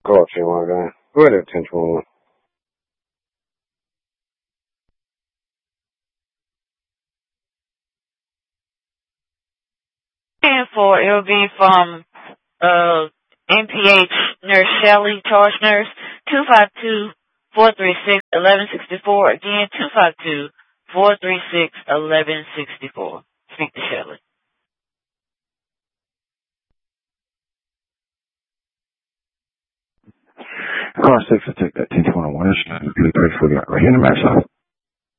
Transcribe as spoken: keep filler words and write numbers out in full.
Call T one guy. Go ahead at ten twenty-one. And for it'll be from uh N P H nurse Shelley, charge nurse, two five two, four three six, eleven sixty-four. Again, two five two, four three six, eleven sixty-four. Speak to Shelley. Car six, I take that ten twenty-one. It's pretty pretty right here in the max